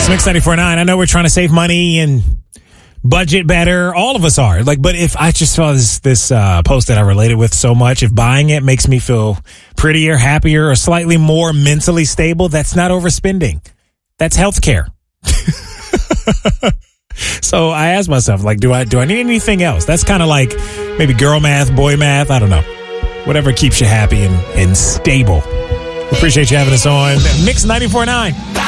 Mix 94.9. I know we're trying to save money and budget better. All of us are. But if I just saw this post that I related with so much, if buying it makes me feel prettier, happier, or slightly more mentally stable, that's not overspending. That's healthcare. So I asked myself, do I need anything else? That's kind of like maybe girl math, boy math. I don't know. Whatever keeps you happy and stable. We appreciate you having us on Mix 94.9.